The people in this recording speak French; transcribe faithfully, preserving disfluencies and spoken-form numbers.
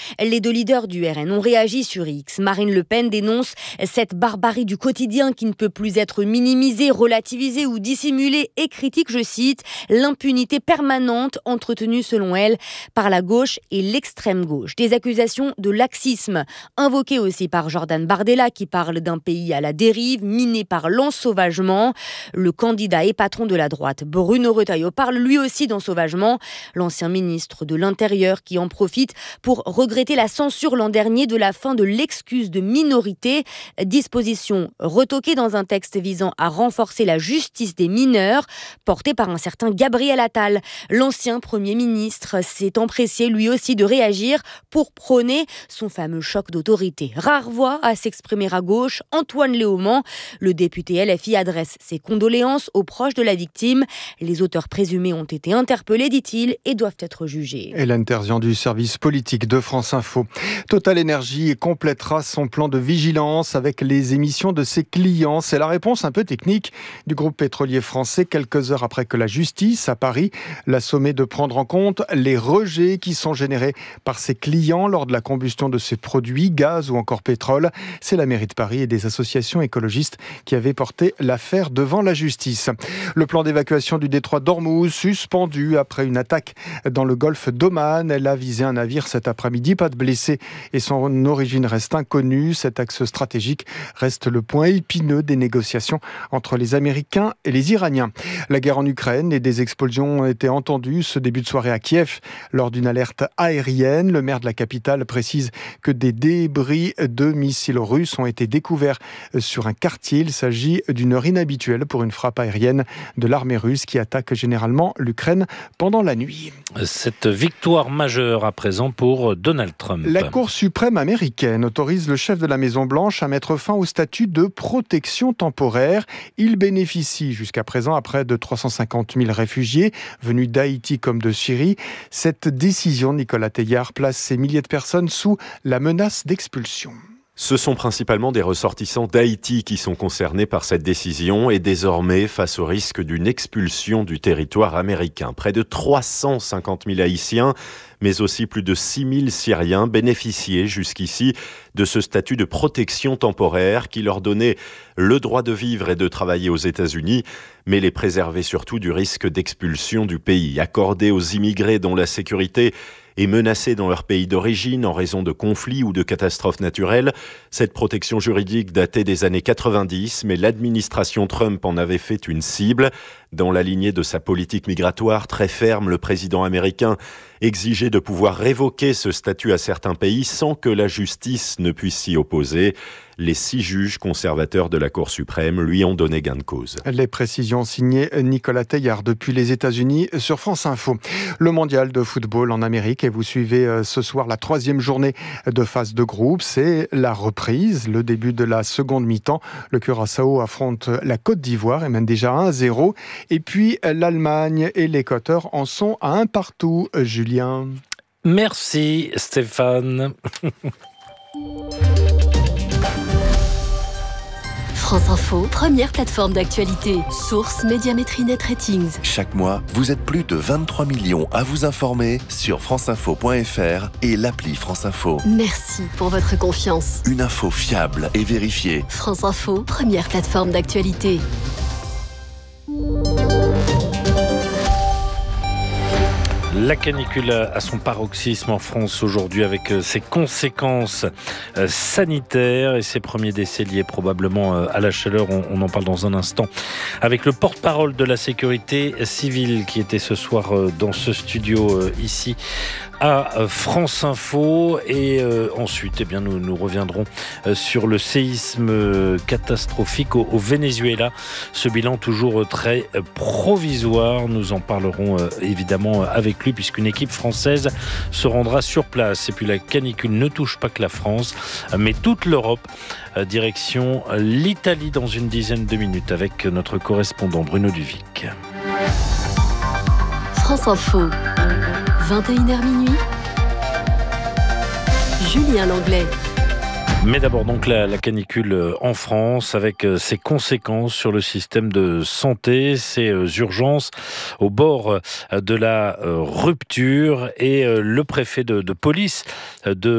Les deux leaders du R N ont réagi sur X. Marine Le Pen dénonce cette barbarie du quotidien qui ne peut plus être minimisée, relativisée ou dissimulée et critique, je cite, l'impunité permanente entretenue selon elle par la gauche et l'extrême gauche. Des accusations de laxisme invoquées aussi par Jordan Bardella qui parle d'un pays à la dérive, miné par l'ensauvagement. Le candidat et patron de la droite, Bruno Retailleau, parle lui aussi d'ensauvagement. L'ancien ministre de l'Intérieur qui en profite pour regretter la censure l'an dernier de la fin de l'excuse de minorité, disposition retoquée dans un texte visant à renforcer la justice des mineurs, porté par un certain Gabriel Attal. L'ancien Premier ministre s'est empressé lui aussi de réagir pour prôner son fameux choc d'autorité. Rare voix à s'exprimer à gauche, Antoine Léaumont, le député L F I, adresse ses condoléances aux proches de la victime. Les auteurs présumés ont été interpellés, dit-il, et doivent être jugés. Hélène Terzian du service politique de France Info. Total Energy complétera son plan de vigilance avec les émissions de ses clients. C'est la réponse un peu technique du groupe pétrolier français quelques heures après que la justice à Paris l'a sommé de prendre en compte les rejets qui sont générés par ses clients lors de la combustion de ses produits, gaz ou encore pétrole. C'est la mairie de Paris et des associations écologistes qui avaient porté l'affaire devant la justice. Le plan d'évacuation du détroit d'Ormuz suspendu après une attaque dans le golfe d'Oman. Elle a visé un navire cet après-midi, pas de blessés et son origine reste inconnue. Cet axe stratégique reste le point épineux des négociations entre les Américains et les Iraniens. La guerre en Ukraine et des explosions ont été entendues ce début de soirée à Kiev lors d'une alerte aérienne. Le maire de la capitale précise que des débris de missiles russes ont été découverts sur un quartier. Il s'agit d'une heure inhabituelle pour une frappe aérienne de l'armée russe qui attaque généralement l'Ukraine pendant la nuit. Cette victoire majeure à présent pour Donald Trump. La Cour suprême américaine autorise le chef de la Maison-Blanche à mettre fin au statut de protection temporaire. Il bénéficie jusqu'à présent à près de trois cent cinquante mille réfugiés venus d'Haïti comme de Syrie. Cette décision, Nicolas Teilhard, place ces milliers de personnes sous la menace d'expulsion. Ce sont principalement des ressortissants d'Haïti qui sont concernés par cette décision et désormais face au risque d'une expulsion du territoire américain. Près de trois cent cinquante mille Haïtiens, mais aussi plus de six mille Syriens bénéficiaient jusqu'ici de ce statut de protection temporaire qui leur donnait le droit de vivre et de travailler aux États-Unis, mais les préservait surtout du risque d'expulsion du pays, accordé aux immigrés dont la sécurité est menacée dans leur pays d'origine en raison de conflits ou de catastrophes naturelles. Cette protection juridique datait des années quatre-vingt-dix, mais l'administration Trump en avait fait une cible. Dans la lignée de sa politique migratoire très ferme, le président américain exigeait de pouvoir révoquer ce statut à certains pays sans que la justice ne puisse s'y opposer. Les six juges conservateurs de la Cour suprême lui ont donné gain de cause. Les précisions signées Nicolas Teilhard depuis les États-Unis sur France Info. Le mondial de football en Amérique et vous suivez ce soir la troisième journée de phase de groupe. C'est la reprise, le début de la seconde mi-temps. Le Curaçao affronte la Côte d'Ivoire et mène déjà un zéro. Et puis l'Allemagne et l'Équateur en sont à un partout. Julien. Merci Stéphane. France Info, première plateforme d'actualité. Source Médiamétrie Net Ratings. Chaque mois, vous êtes plus de vingt-trois millions à vous informer sur franceinfo point f r et l'appli France Info. Merci pour votre confiance. Une info fiable et vérifiée. France Info, première plateforme d'actualité. La canicule a son paroxysme en France aujourd'hui avec ses conséquences sanitaires et ses premiers décès liés probablement à la chaleur. On en parle dans un instant avec le porte-parole de la sécurité civile qui était ce soir dans ce studio ici à France Info. Et euh, ensuite, eh bien, nous, nous reviendrons euh, sur le séisme catastrophique au, au Venezuela. Ce bilan toujours très euh, provisoire. Nous en parlerons euh, évidemment avec lui puisqu'une équipe française se rendra sur place. Et puis la canicule ne touche pas que la France, mais toute l'Europe. Euh, direction l'Italie dans une dizaine de minutes avec notre correspondant Bruno Duvic. France Info. vingt et une heures minuit, Julien Langlais. Mais d'abord donc la, la canicule en France avec ses conséquences sur le système de santé, ses urgences au bord de la rupture et le préfet de, de police de